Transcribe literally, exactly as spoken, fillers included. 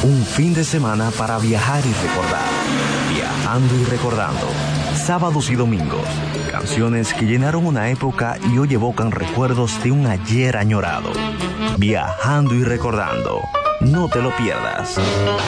Un fin de semana para viajar y recordar. Viajando y recordando. Sábados y domingos. Canciones que llenaron una época y hoy evocan recuerdos de un ayer añorado. Viajando y recordando. No te lo pierdas.